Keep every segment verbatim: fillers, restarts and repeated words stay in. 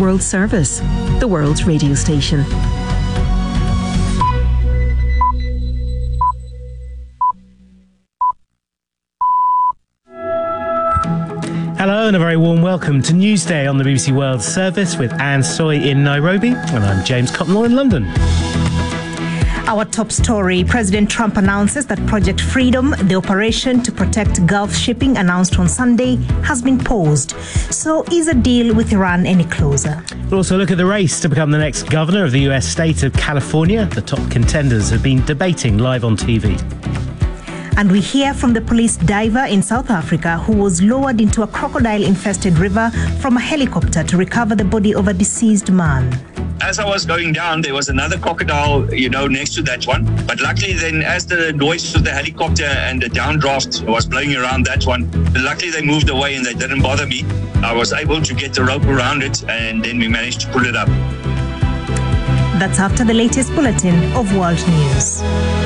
World Service, the world's radio station. Hello and a very warm welcome to Newsday on the B B C World Service with Anne Soy in Nairobi, and I'm James Cottonlaw in London. Our top story, President Trump announces that Project Freedom, the operation to protect Gulf shipping announced on Sunday, has been paused. So is a deal with Iran any closer? We'll also look at the race to become the next governor of the U S state of California. The top contenders have been debating live on T V. And we hear from the police diver in South Africa who was lowered into a crocodile-infested river from a helicopter to recover the body of a deceased man. As I was going down, there was another crocodile, you know, next to that one. But luckily then, as the noise of the helicopter and the downdraft was blowing around that one, luckily they moved away and they didn't bother me. I was able to get the rope around it and then we managed to pull it up. That's after the latest bulletin of World News.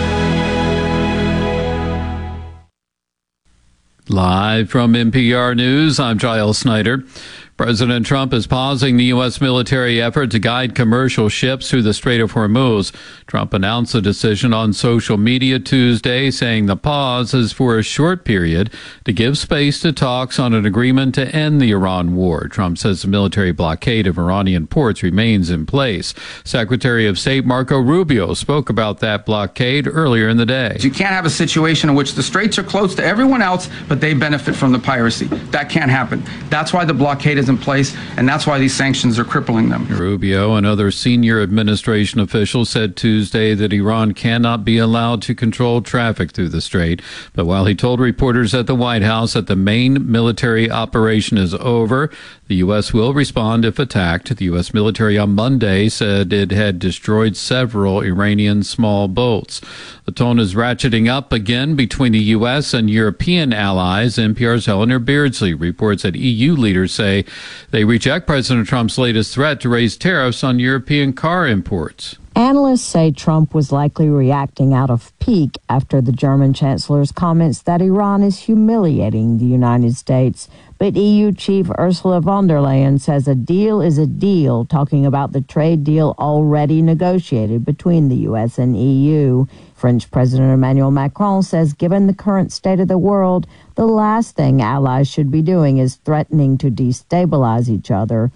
Live from N P R News, I'm Giles Snyder. President Trump is pausing the U S military effort to guide commercial ships through the Strait of Hormuz. Trump announced the decision on social media Tuesday, saying the pause is for a short period to give space to talks on an agreement to end the Iran war. Trump says the military blockade of Iranian ports remains in place. Secretary of State Marco Rubio spoke about that blockade earlier in the day. You can't have a situation in which the straits are closed to everyone else, but they benefit from the piracy. That can't happen. That's why the blockade is in place, and that's why these sanctions are crippling them. Rubio and other senior administration officials said Tuesday that Iran cannot be allowed to control traffic through the strait. But while he told reporters at the White House that the main military operation is over, the U S will respond if attacked. The U S military on Monday said it had destroyed several Iranian small boats. The tone is ratcheting up again between the U S and European allies. N P R's Eleanor Beardsley reports that E U leaders say they reject President Trump's latest threat to raise tariffs on European car imports. Analysts say Trump was likely reacting out of pique after the German chancellor's comments that Iran is humiliating the United States. But E U chief Ursula von der Leyen says a deal is a deal, talking about the trade deal already negotiated between the U S and E U. French President Emmanuel Macron says given the current state of the world, the last thing allies should be doing is threatening to destabilize each other.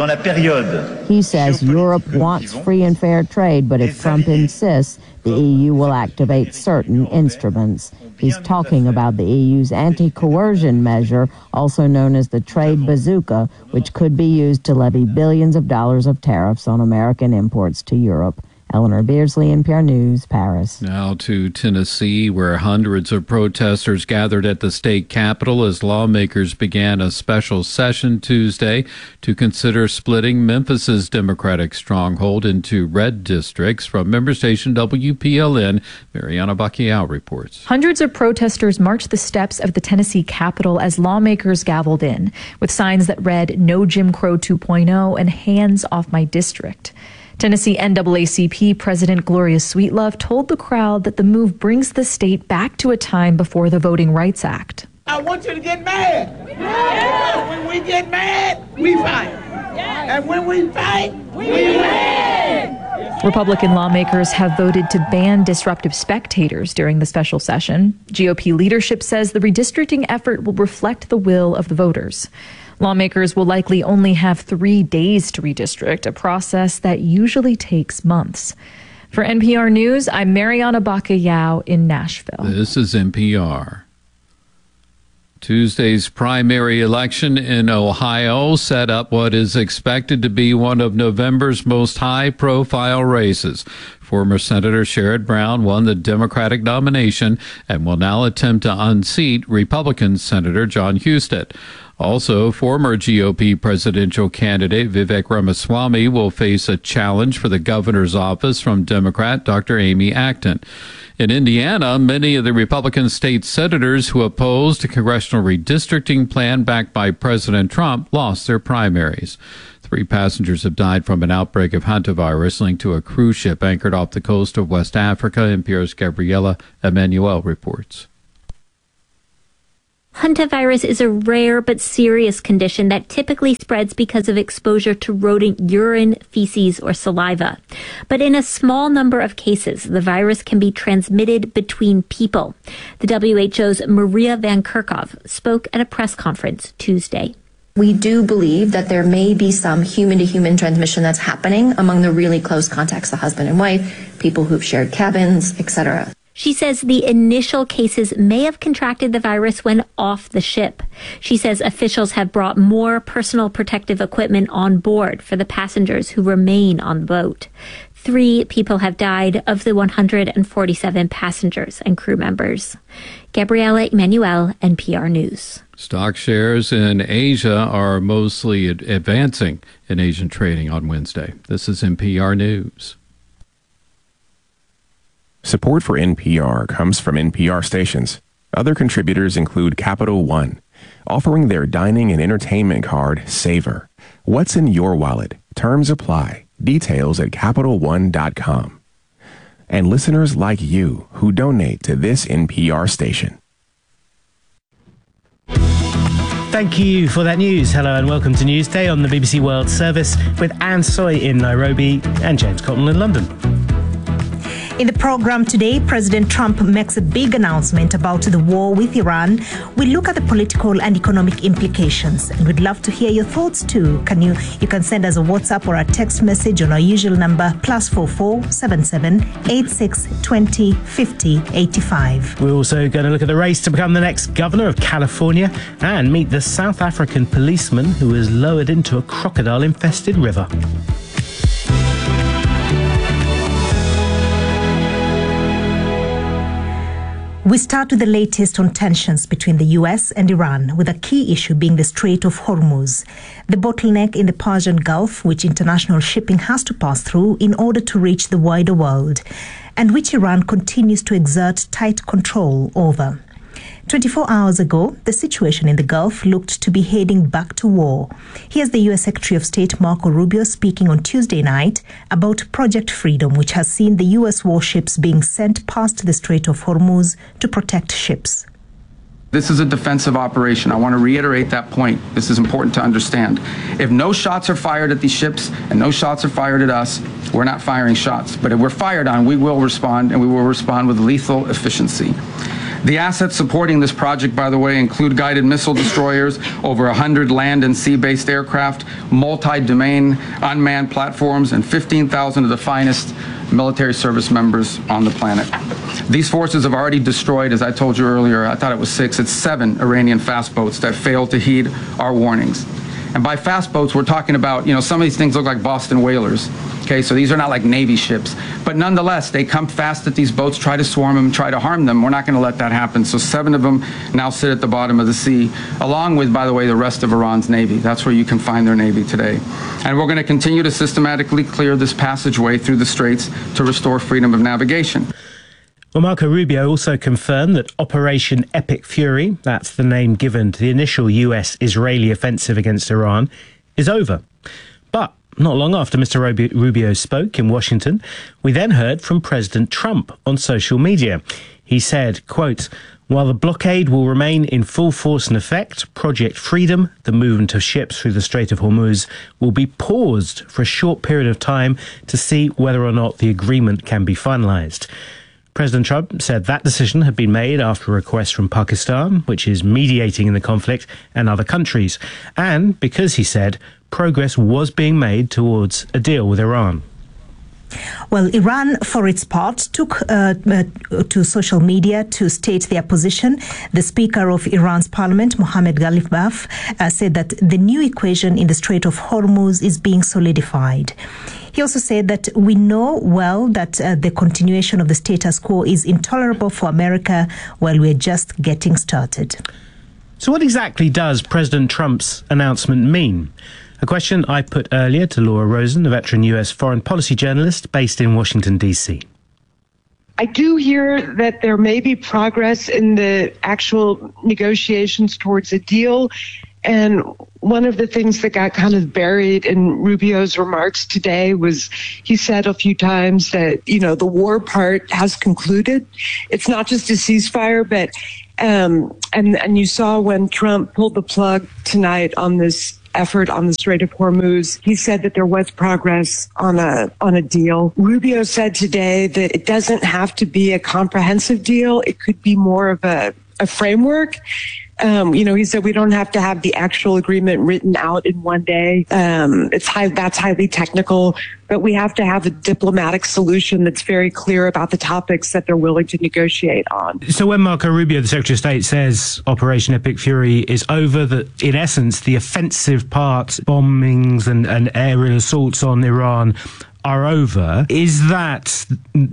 He says Europe wants free and fair trade, but if Trump insists, the E U will activate certain instruments. He's talking about the E U's anti-coercion measure, also known as the trade bazooka, which could be used to levy billions of dollars of tariffs on American imports to Europe. Eleanor Beardsley, N P R News, Paris. Now to Tennessee, where hundreds of protesters gathered at the state capitol as lawmakers began a special session Tuesday to consider splitting Memphis's Democratic stronghold into red districts. From member station W P L N, Mariana Bacchiao reports. Hundreds of protesters marched the steps of the Tennessee Capitol as lawmakers gavelled in, with signs that read, "No Jim Crow two point oh" and "Hands off my district." Tennessee N double A C P President Gloria Sweetlove told the crowd that the move brings the state back to a time before the Voting Rights Act. I want you to get mad. Yeah. When we get mad, we fight. Yeah. And when we fight, we win. Republican lawmakers have voted to ban disruptive spectators during the special session. G O P leadership says the redistricting effort will reflect the will of the voters. Lawmakers will likely only have three days to redistrict, a process that usually takes months. For N P R News, I'm Mariana Bacchiao in Nashville. This is N P R. Tuesday's primary election in Ohio set up what is expected to be one of November's most high-profile races. Former Senator Sherrod Brown won the Democratic nomination and will now attempt to unseat Republican Senator John Husted. Also, former G O P presidential candidate Vivek Ramaswamy will face a challenge for the governor's office from Democrat Doctor Amy Acton. In Indiana, many of the Republican state senators who opposed a congressional redistricting plan backed by President Trump lost their primaries. Three passengers have died from an outbreak of hantavirus linked to a cruise ship anchored off the coast of West Africa. N P R's Gabriela Emanuel reports. Hantavirus is a rare but serious condition that typically spreads because of exposure to rodent urine, feces, or saliva. But in a small number of cases, the virus can be transmitted between people. The W H O's Maria Van Kerkhove spoke at a press conference Tuesday. We do believe that there may be some human-to-human transmission that's happening among the really close contacts, the husband and wife, people who've shared cabins, et cetera. She says the initial cases may have contracted the virus when off the ship. She says officials have brought more personal protective equipment on board for the passengers who remain on the boat. Three people have died of the one hundred forty-seven passengers and crew members. Gabriela Emanuel, N P R News. Stock shares in Asia are mostly advancing in Asian trading on Wednesday. This is N P R News. Support for N P R comes from N P R stations. Other contributors include Capital One, offering their dining and entertainment card, Savor. What's in your wallet? Terms apply. Details at Capital One dot com. And listeners like you who donate to this N P R station. Thank you for that news. Hello and welcome to Newsday on the B B C World Service with Anne Soy in Nairobi and James Cotton in London. In the program today, President Trump makes a big announcement about the war with Iran. We look at the political and economic implications, and we'd love to hear your thoughts too. Can you you can send us a WhatsApp or a text message on our usual number plus four four seven seven eight six twenty fifty eighty five. We're also going to look at the race to become the next governor of California and meet the South African policeman who was lowered into a crocodile-infested river. We start with the latest on tensions between the U S and Iran, with a key issue being the Strait of Hormuz, the bottleneck in the Persian Gulf, which international shipping has to pass through in order to reach the wider world, and which Iran continues to exert tight control over. twenty-four hours ago, the situation in the Gulf looked to be heading back to war. Here's the U S Secretary of State Marco Rubio speaking on Tuesday night about Project Freedom, which has seen the U S warships being sent past the Strait of Hormuz to protect ships. This is a defensive operation. I want to reiterate that point. This is important to understand. If no shots are fired at these ships and no shots are fired at us, we're not firing shots. But if we're fired on, we will respond, and we will respond with lethal efficiency. The assets supporting this project, by the way, include guided missile destroyers, over one hundred land and sea-based aircraft, multi-domain unmanned platforms, and fifteen thousand of the finest military service members on the planet. These forces have already destroyed, as I told you earlier, I thought it was six, it's seven Iranian fast boats that failed to heed our warnings. And by fast boats, we're talking about, you know, some of these things look like Boston whalers. Okay, so these are not like Navy ships. But nonetheless, they come fast at these boats, try to swarm them, try to harm them. We're not going to let that happen. So seven of them now sit at the bottom of the sea, along with, by the way, the rest of Iran's Navy. That's where you can find their Navy today. And we're going to continue to systematically clear this passageway through the straits to restore freedom of navigation. Well, Marco Rubio also confirmed that Operation Epic Fury, that's the name given to the initial U S-Israeli offensive against Iran, is over. But not long after Mister Rubio spoke in Washington, we then heard from President Trump on social media. He said, quote, "While the blockade will remain in full force and effect, Project Freedom, the movement of ships through the Strait of Hormuz, will be paused for a short period of time to see whether or not the agreement can be finalized." President Trump said that decision had been made after a request from Pakistan, which is mediating in the conflict, and other countries, and because, he said, progress was being made towards a deal with Iran. Well, Iran, for its part, took uh, uh, to social media to state their position. The Speaker of Iran's parliament, Mohammad Ghalibaf, uh, said that the new equation in the Strait of Hormuz is being solidified. He also said that we know well that uh, the continuation of the status quo is intolerable for America while we're just getting started. So what exactly does President Trump's announcement mean? A question I put earlier to Laura Rosen, a veteran U S foreign policy journalist based in Washington, D C. I do hear that there may be progress in the actual negotiations towards a deal. And one of the things that got kind of buried in Rubio's remarks today was he said a few times that, you know, the war part has concluded. It's not just a ceasefire, but um, and, and you saw when Trump pulled the plug tonight on this effort on the Strait of Hormuz, he said that there was progress on a on a deal. Rubio said today that it doesn't have to be a comprehensive deal. It could be more of a, a framework. Um, you know, he said we don't have to have the actual agreement written out in one day. Um, it's high, that's highly technical, but we have to have a diplomatic solution that's very clear about the topics that they're willing to negotiate on. So when Marco Rubio, the Secretary of State, says Operation Epic Fury is over, that in essence the offensive part, bombings and, and aerial assaults on Iran, are over, is that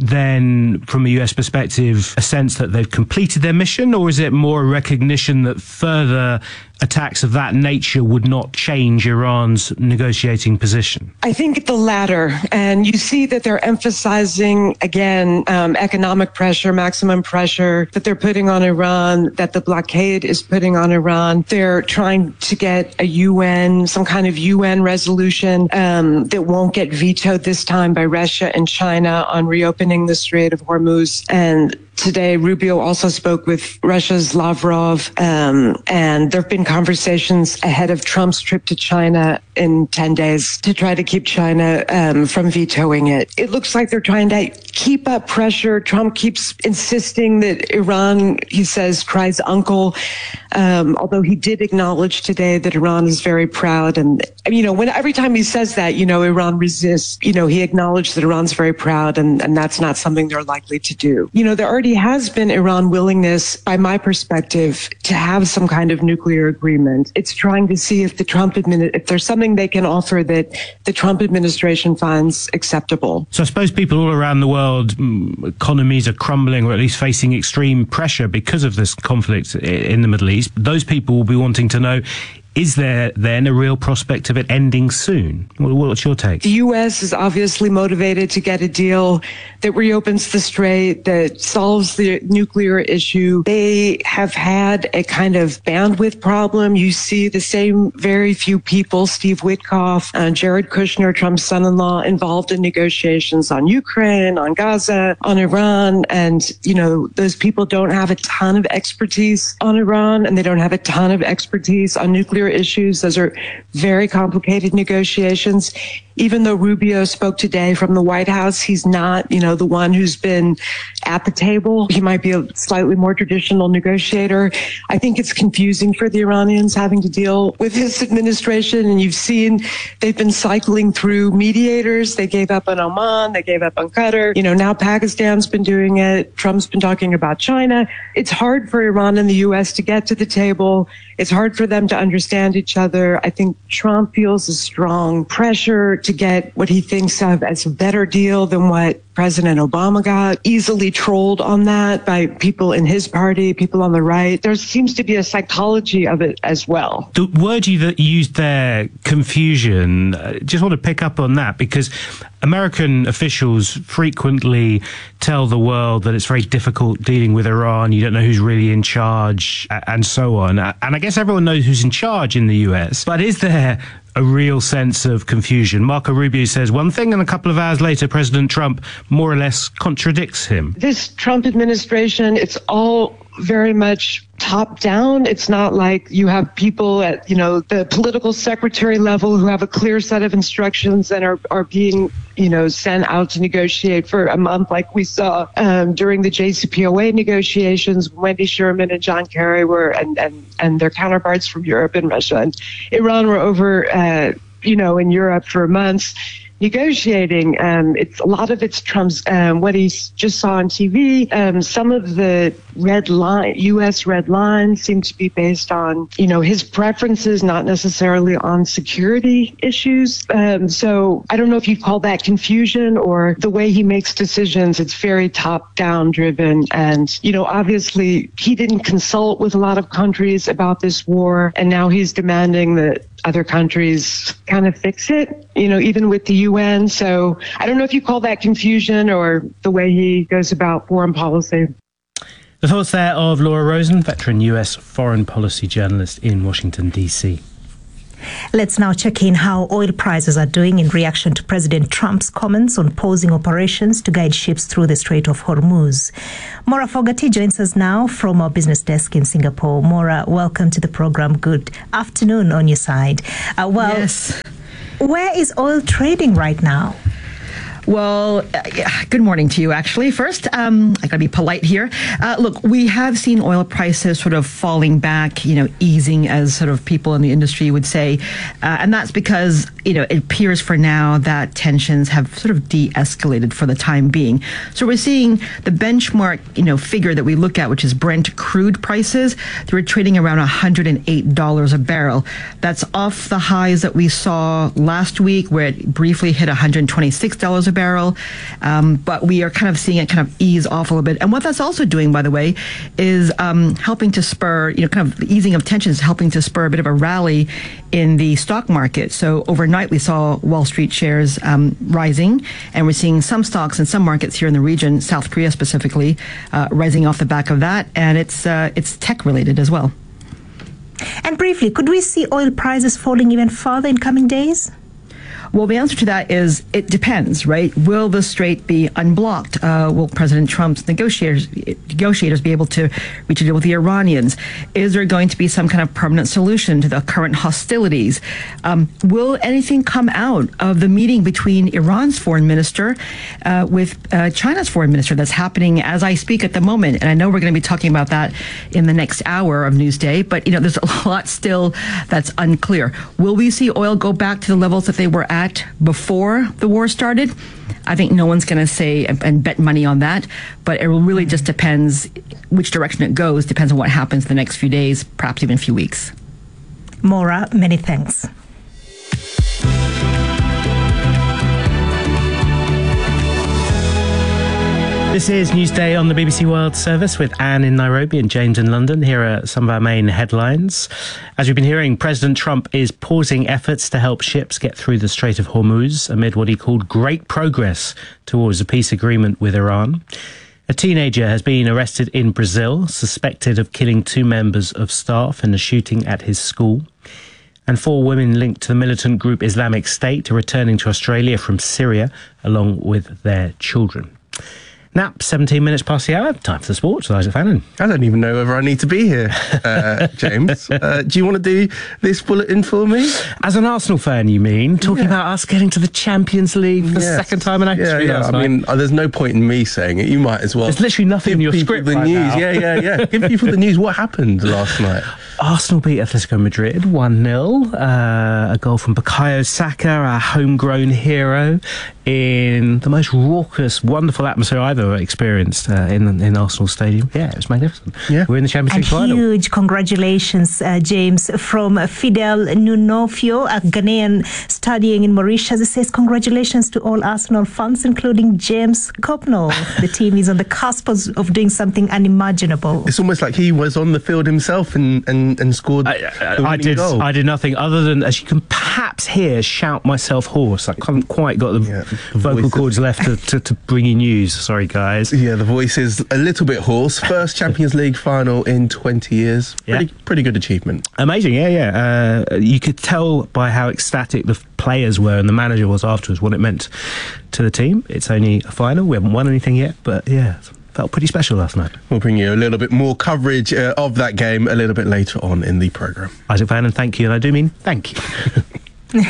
then, from a U S perspective, a sense that they've completed their mission, or is it more a recognition that further attacks of that nature would not change Iran's negotiating position? I think the latter. And you see that they're emphasizing, again, um, economic pressure, maximum pressure that they're putting on Iran, that the blockade is putting on Iran. They're trying to get a U N, some kind of U N resolution um, that won't get vetoed this time by Russia and China on reopening the Strait of Hormuz. And today, Rubio also spoke with Russia's Lavrov, um, and there have been conversations ahead of Trump's trip to China in ten days to try to keep China um, from vetoing it. It looks like they're trying to keep up pressure. Trump keeps insisting that Iran, he says, cries uncle, um, although he did acknowledge today that Iran is very proud. And, you know, when every time he says that, you know, Iran resists, you know, he acknowledged that Iran's very proud, and, and that's not something they're likely to do. You know, there already has been Iran willingness, by my perspective, to have some kind of nuclear agreement. It's trying to see if the Trump admin, if there's something they can offer that the Trump administration finds acceptable. So I suppose people all around the world, economies are crumbling, or at least facing extreme pressure because of this conflict in the Middle East. Those people will be wanting to know, is there then a real prospect of it ending soon? What's your take? The U S is obviously motivated to get a deal that reopens the Strait, that solves the nuclear issue. They have had a kind of bandwidth problem. You see the same very few people, Steve Witkoff, uh, Jared Kushner, Trump's son-in-law, involved in negotiations on Ukraine, on Gaza, on Iran. And, you know, those people don't have a ton of expertise on Iran, and they don't have a ton of expertise on nuclear issues. Those are very complicated negotiations. Even though Rubio spoke today from the White House, he's not, you know, the one who's been at the table. He might be a slightly more traditional negotiator. I think it's confusing for the Iranians having to deal with his administration. And you've seen they've been cycling through mediators. They gave up on Oman. They gave up on Qatar. You know, now Pakistan's been doing it. Trump's been talking about China. It's hard for Iran and the U S to get to the table. It's hard for them to understand each other. I think Trump feels a strong pressure to get what he thinks of as a better deal than what President Obama got, easily trolled on that by people in his party, people on the right. There seems to be a psychology of it as well. The word you that used there, confusion, uh, just want to pick up on that, because American officials frequently tell the world that it's very difficult dealing with Iran. You don't know who's really in charge, and so on. And I guess everyone knows who's in charge in the U S. But is there a real sense of confusion? Marco Rubio says one thing, and a couple of hours later, President Trump more or less contradicts him. This Trump administration, it's all very much top down. It's not like you have people at, you know, the political secretary level who have a clear set of instructions and are, are being, you know, sent out to negotiate for a month, like we saw um, during the J C P O A negotiations. Wendy Sherman and John Kerry were, and, and, and their counterparts from Europe and Russia and Iran were over, uh, you know, in Europe for months negotiating. Um, it's a lot of it's Trump's, um, what he just saw on T V. Um, some of the red line, U S red lines seem to be based on, you know, his preferences, not necessarily on security issues. Um, so I don't know if you call that confusion or the way he makes decisions. It's very top down driven. And, you know, obviously he didn't consult with a lot of countries about this war. And now he's demanding that other countries kind of fix it, you know, even with the U N. So I don't know if you call that confusion or the way he goes about foreign policy. The thoughts there of Laura Rosen, veteran U S foreign policy journalist in Washington, D C. Let's now check in how oil prices are doing in reaction to President Trump's comments on pausing operations to guide ships through the Strait of Hormuz. Maura Fogarty joins us now from our business desk in Singapore. Maura, welcome to the program. Good afternoon on your side. Uh, well, yes. Where is oil trading right now? Well, uh, yeah, good morning to you, actually. First, um, I got to be polite here. Uh, look, we have seen oil prices sort of falling back, you know, easing, as sort of people in the industry would say. Uh, and that's because, you know, it appears for now that tensions have sort of de-escalated for the time being. So we're seeing the benchmark, you know, figure that we look at, which is Brent crude prices. They were trading around one hundred eight dollars a barrel. That's off the highs that we saw last week, where it briefly hit one hundred twenty-six dollars a barrel. barrel, um, but we are kind of seeing it kind of ease off a little bit. And what that's also doing, by the way, is um, helping to spur, you know, kind of the easing of tensions, helping to spur a bit of a rally in the stock market. So overnight, we saw Wall Street shares um, rising, and we're seeing some stocks in some markets here in the region, South Korea specifically, uh, rising off the back of that. And it's uh, it's tech related as well. And briefly, could we see oil prices falling even further in coming days? Well, the answer to that is it depends, right? Will the strait be unblocked? Uh, will President Trump's negotiators negotiators be able to reach a deal with the Iranians? Is there going to be some kind of permanent solution to the current hostilities? Um, will anything come out of the meeting between Iran's foreign minister uh, with uh, China's foreign minister that's happening as I speak at the moment? And I know we're going to be talking about that in the next hour of Newsday, but you know, there's a lot still that's unclear. Will we see oil go back to the levels that they were at before the war started? I think no one's going to say and bet money on that, but it really just depends which direction it goes, depends on what happens the next few days, perhaps even a few weeks. Maura, many thanks. This is Newsday on the B B C World Service with Anne in Nairobi and James in London. Here are some of our main headlines. As we've been hearing, President Trump is pausing efforts to help ships get through the Strait of Hormuz amid what he called great progress towards a peace agreement with Iran. A teenager has been arrested in Brazil, suspected of killing two members of staff in a shooting at his school. And four women linked to the militant group Islamic State are returning to Australia from Syria, along with their children. Now, seventeen minutes past the hour. Time for the sports with Isaac Fannin. I don't even know whether I need to be here, uh, James. Uh, do you want to do this bulletin for me? As an Arsenal fan, you mean? Talking yeah. about us getting to the Champions League for yes. the second time in our history yeah, yeah. last I night. mean, uh, there's no point in me saying it. You might as well. There's literally nothing in your script the right news. now. Yeah, yeah, yeah. Give people the news. What happened last night? Arsenal beat Atletico Madrid one nil. Uh, a goal from Bukayo Saka, our homegrown hero, in the most raucous, wonderful atmosphere I've ever experienced uh, in in Arsenal Stadium. Yeah, it was magnificent. Yeah. We're in the Champions and League final. Huge congratulations, uh, James, from Fidel Nunofio, a Ghanaian studying in Mauritius. It says congratulations to all Arsenal fans, including James Copnall. The team is on the cusp of doing something unimaginable. It's almost like he was on the field himself and, and, and scored I, I, I did goal. I did nothing other than, as you can perhaps hear, shout myself hoarse. I haven't quite got the, yeah, the vocal cords of... left to, to, to bring you news. Sorry, guys. Yeah, the voice is a little bit hoarse. First Champions League final in twenty years. Pretty, yeah. pretty good achievement. Amazing, yeah, yeah. Uh, you could tell by how ecstatic the players were and the manager was afterwards what it meant to the team. It's only a final. We haven't won anything yet, but yeah, felt pretty special last night. We'll bring you a little bit more coverage uh, of that game a little bit later on in the programme. Isaac Fannin, thank you, and I do mean thank you.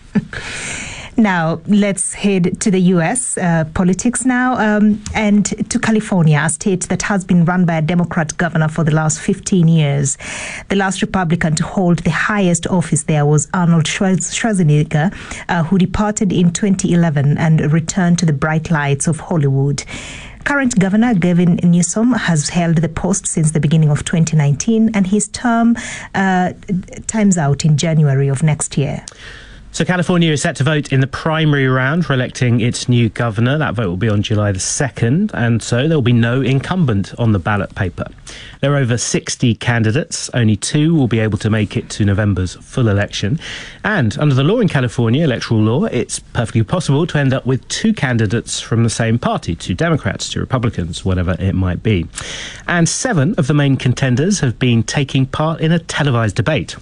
Now, let's head to the U S uh, politics now um, and to California, a state that has been run by a Democrat governor for the last fifteen years. The last Republican to hold the highest office there was Arnold Schwarzenegger, uh, who departed in twenty eleven and returned to the bright lights of Hollywood. Current Governor Gavin Newsom has held the post since the beginning of twenty nineteen, and his term uh, times out in January of next year. So California is set to vote in the primary round for electing its new governor. That vote will be on July the second, and so there will be no incumbent on the ballot paper. There are over sixty candidates. Only two will be able to make it to November's full election. And under the law in California, electoral law, it's perfectly possible to end up with two candidates from the same party, two Democrats, two Republicans, whatever it might be. And seven of the main contenders have been taking part in a televised debate.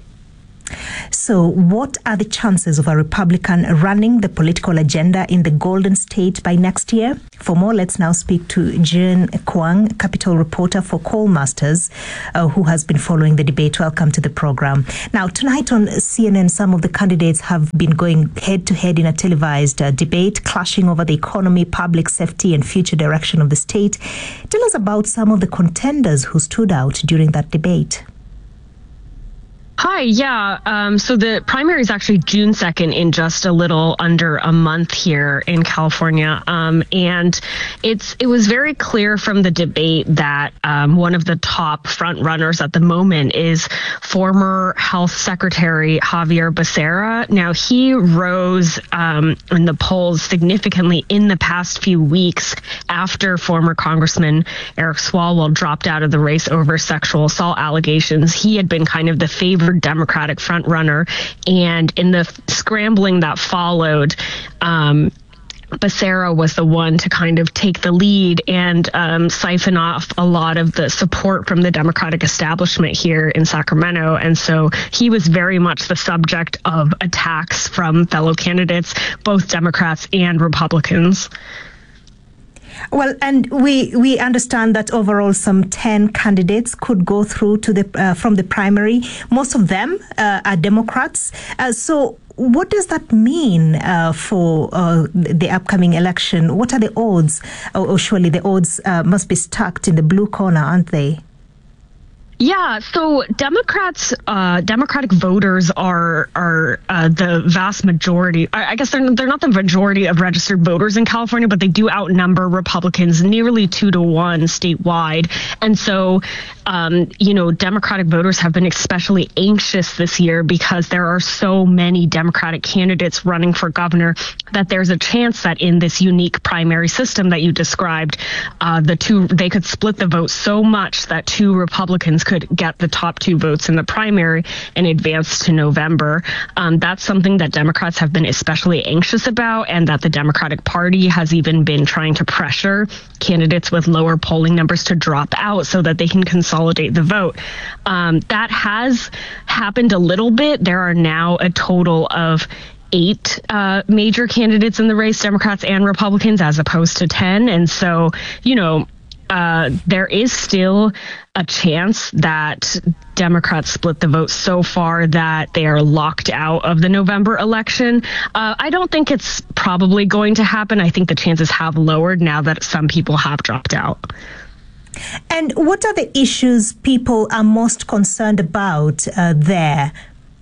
So what are the chances of a Republican running the political agenda in the Golden State by next year? For more, let's now speak to Jen Kwang, Capitol reporter for Callmasters, uh, who has been following the debate. Welcome to the program. Now, tonight on C N N, some of the candidates have been going head-to-head in a televised uh, debate, clashing over the economy, public safety, and future direction of the state. Tell us about some of the contenders who stood out during that debate. Hi, yeah. Um, so the primary is actually June second in just a little under a month here in California. Um, and it's it was very clear from the debate that um, one of the top front runners at the moment is former Health Secretary Xavier Becerra. Now, he rose um, in the polls significantly in the past few weeks after former Congressman Eric Swalwell dropped out of the race over sexual assault allegations. He had been kind of the favored Democratic frontrunner, and in the scrambling that followed, um, Becerra was the one to kind of take the lead and um, siphon off a lot of the support from the Democratic establishment here in Sacramento. And so he was very much the subject of attacks from fellow candidates, both Democrats and Republicans. Well, and we we understand that overall some ten candidates could go through to the uh, from the primary. Most of them uh, are Democrats. Uh, so what does that mean uh, for uh, the upcoming election? What are the odds? Or, or surely the odds uh, must be stacked in the blue corner, aren't they? Yeah, so Democrats, uh, Democratic voters are are uh, the vast majority. I, I guess they're they're not the majority of registered voters in California, but they do outnumber Republicans nearly two to one statewide. And so, um, you know, Democratic voters have been especially anxious this year because there are so many Democratic candidates running for governor that there's a chance that in this unique primary system that you described, uh, the two they could split the vote so much that two Republicans could get the top two votes in the primary and advance to November. Um, that's something that Democrats have been especially anxious about, and that the Democratic Party has even been trying to pressure candidates with lower polling numbers to drop out so that they can consolidate the vote. Um, that has happened a little bit. There are now a total of eight uh, major candidates in the race, Democrats and Republicans, as opposed to ten. And so, you know, Uh, there is still a chance that Democrats split the vote so far that they are locked out of the November election. Uh, I don't think it's probably going to happen. I think the chances have lowered now that some people have dropped out. And what are the issues people are most concerned about uh, there?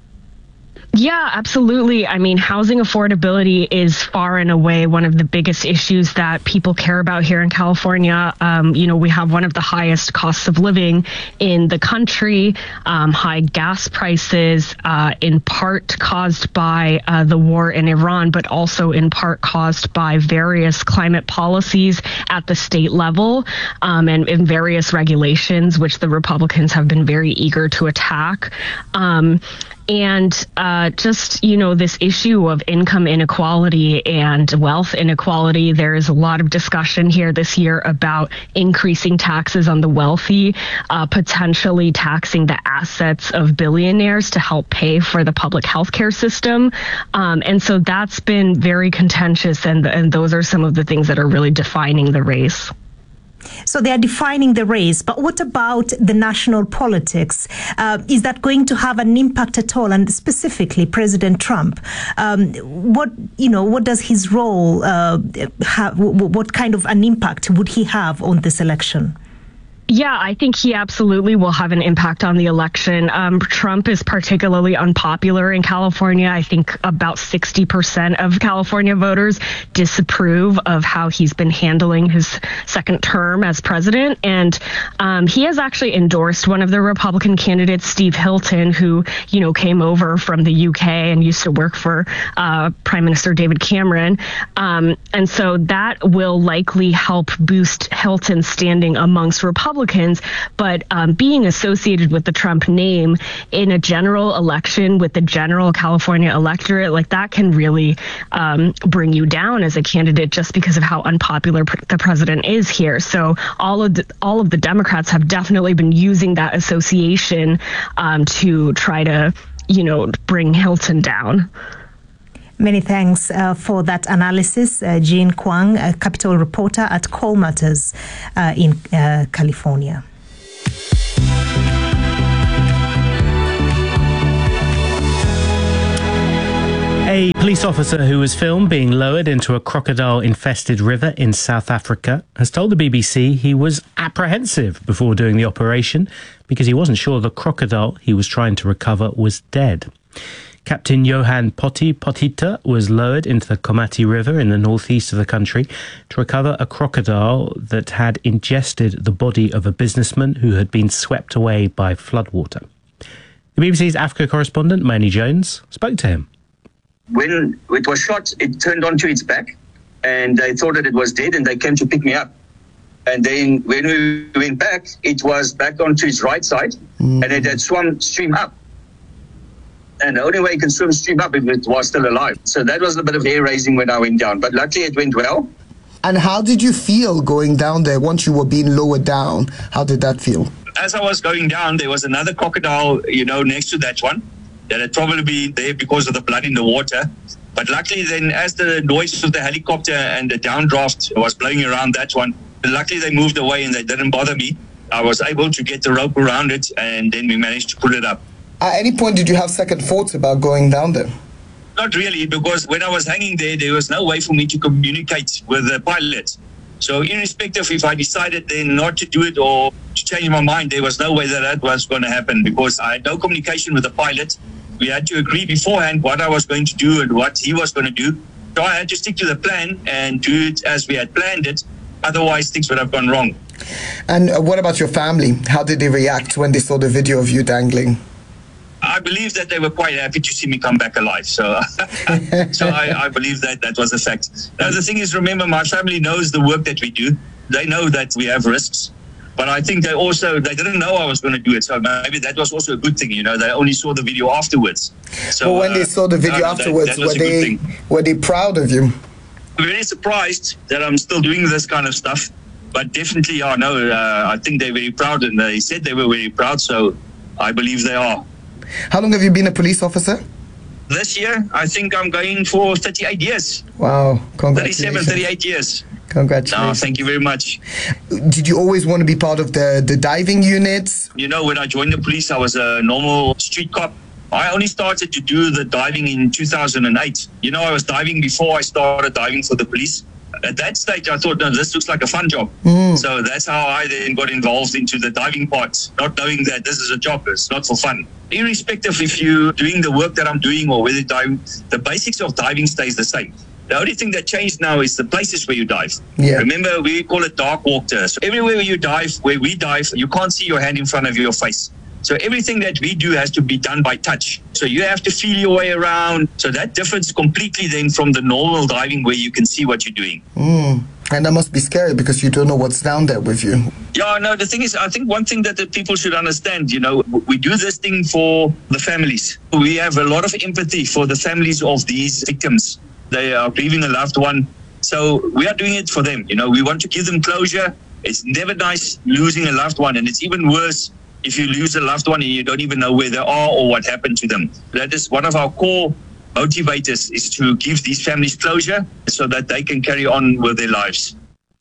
Yeah, absolutely. I mean, housing affordability is far and away one of the biggest issues that people care about here in California. Um, you know, we have one of the highest costs of living in the country, um, high gas prices, uh, in part caused by uh, the war in Iran, but also in part caused by various climate policies at the state level um, and in various regulations, which the Republicans have been very eager to attack. Um, And uh, just, you know, this issue of income inequality and wealth inequality, there is a lot of discussion here this year about increasing taxes on the wealthy, uh, potentially taxing the assets of billionaires to help pay for the public health care system. Um, and so that's been very contentious, and, and those are some of the things that are really defining the race. So they are defining the race, but what about the national politics? Uh, is that going to have an impact at all? And specifically, President Trump, um, what you know, what does his role uh, have? What kind of an impact would he have on this election? Yeah, I think he absolutely will have an impact on the election. Um, Trump is particularly unpopular in California. I think about sixty percent of California voters disapprove of how he's been handling his second term as president. And um, he has actually endorsed one of the Republican candidates, Steve Hilton, who, you know, came over from the U K and used to work for uh, Prime Minister David Cameron. Um, and so that will likely help boost Hilton's standing amongst Republicans. Republicans, but um, being associated with the Trump name in a general election with the general California electorate, like that can really um, bring you down as a candidate just because of how unpopular pr- the president is here. So all of the, all of the Democrats have definitely been using that association um, to try to, you know, bring Hilton down. Many thanks uh, for that analysis, uh, Jean Kwang, a Capitol reporter at Call Matters uh, in uh, California. A police officer who was filmed being lowered into a crocodile-infested river in South Africa has told the B B C he was apprehensive before doing the operation because he wasn't sure the crocodile he was trying to recover was dead. Captain Johan Poti Potita was lowered into the Komati River in the northeast of the country to recover a crocodile that had ingested the body of a businessman who had been swept away by floodwater. The B B C's Africa correspondent, Manny Jones, spoke to him. When it was shot, it turned onto its back, and they thought that it was dead, and they came to pick me up. And then when we went back, it was back onto its right side, mm. and it had swum stream up. And the only way you can swim stream up if it was still alive. So that was a bit of hair raising when I went down. But luckily it went well. And how did you feel going down there once you were being lowered down? How did that feel? As I was going down, there was another crocodile, you know, next to that one that had probably been there because of the blood in the water. But luckily then, as the noise of the helicopter and the downdraft was blowing around that one, luckily they moved away and they didn't bother me. I was able to get the rope around it, and then we managed to pull it up. At any point, did you have second thoughts about going down there? Not really, because when I was hanging there, there was no way for me to communicate with the pilot. So irrespective if I decided then not to do it or to change my mind, there was no way that that was going to happen because I had no communication with the pilot. We had to agree beforehand what I was going to do and what he was going to do. So I had to stick to the plan and do it as we had planned it. Otherwise, things would have gone wrong. And uh, what about your family? How did they react when they saw the video of you dangling? I believe that they were quite happy to see me come back alive. So so I, I believe that that was a fact. Now, the thing is, remember, my family knows the work that we do. They know that we have risks. But I think they also, they didn't know I was going to do it. So maybe that was also a good thing, you know. They only saw the video afterwards. So well, when uh, they saw the video no, afterwards, that, that were they were they proud of you? Very surprised that I'm still doing this kind of stuff. But definitely, I know, uh, I think they're very proud. And they said they were very proud. So I believe they are. How long have you been a police officer? This year, I think I'm going for thirty-eight years. Wow, congratulations. thirty-seven, thirty-eight years. Congratulations. No, thank you very much. Did you always want to be part of the, the diving units? You know, when I joined the police, I was a normal street cop. I only started to do the diving in two thousand eight. You know, I was diving before I started diving for the police. At that stage, I thought, no, this looks like a fun job. Mm. So that's how I then got involved into the diving part, not knowing that this is a job, it's not for fun. Irrespective if you're doing the work that I'm doing or whether diving, the basics of diving stays the same. The only thing that changed now is the places where you dive. Yeah. Remember, we call it dark water. So everywhere where you dive, where we dive, you can't see your hand in front of your face. So everything that we do has to be done by touch. So you have to feel your way around. So that differs completely then from the normal diving where you can see what you're doing. Mm. And that must be scary because you don't know what's down there with you. Yeah, no, the thing is, I think one thing that the people should understand, you know, we do this thing for the families. We have a lot of empathy for the families of these victims. They are grieving a loved one. So we are doing it for them. You know, we want to give them closure. It's never nice losing a loved one. And it's even worse if you lose a loved one and you don't even know where they are or what happened to them. That is one of our core motivators, is to give these families closure so that they can carry on with their lives.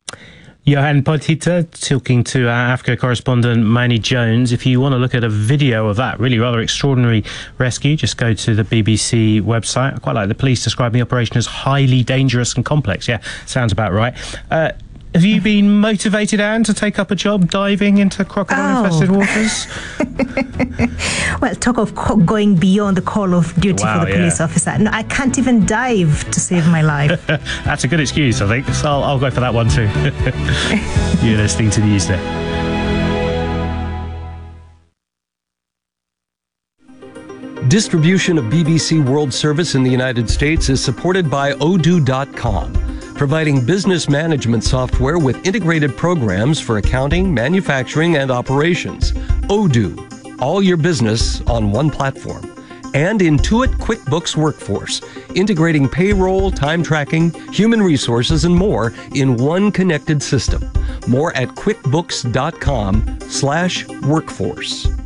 Johan Potita talking to our Africa correspondent Manny Jones. If you want to look at a video of that really rather extraordinary rescue, just go to the B B C website. I quite like the police describing the operation as highly dangerous and complex. Yeah, sounds about right. Uh, Have you been motivated, Anne, to take up a job diving into crocodile-infested Oh. waters? Well, talk of co- going beyond the call of duty Wow, for the police yeah. officer. No, I can't even dive to save my life. That's a good excuse, I think. So I'll, I'll go for that one too. You're listening to Newsday. Distribution of B B C World Service in the United States is supported by Odoo dot com, providing business management software with integrated programs for accounting, manufacturing, and operations. Odoo, all your business on one platform. And Intuit QuickBooks Workforce, integrating payroll, time tracking, human resources, and more in one connected system. More at quickbooks dot com slash workforce.